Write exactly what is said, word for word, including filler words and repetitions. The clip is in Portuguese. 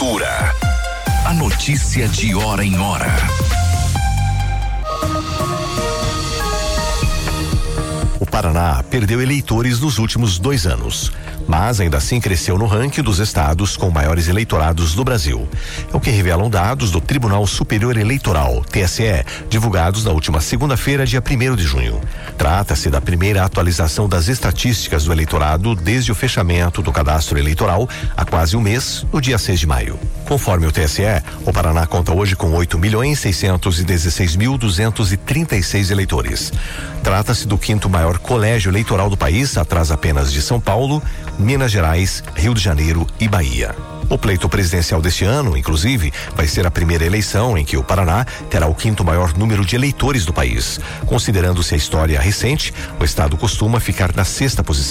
Cultura. A notícia de hora em hora. O Paraná perdeu eleitores nos últimos dois anos, mas ainda assim cresceu no ranking dos estados com maiores eleitorados do Brasil. É o que revelam dados do Tribunal Superior Eleitoral, T S E, divulgados na última segunda-feira, dia primeiro de junho. Trata-se da primeira atualização das estatísticas do eleitorado desde o fechamento do cadastro eleitoral há quase um mês, no dia seis de maio. Conforme o T S E, o Paraná conta hoje com oito milhões seiscentos e dezesseis mil duzentos e trinta e seis eleitores. Trata-se do quinto maior colégio eleitoral do país, atrás apenas de São Paulo, Minas Gerais, Rio de Janeiro e Bahia. O pleito presidencial deste ano, inclusive, vai ser a primeira eleição em que o Paraná terá o quinto maior número de eleitores do país. Considerando-se a história recente, o estado costuma ficar na sexta posição.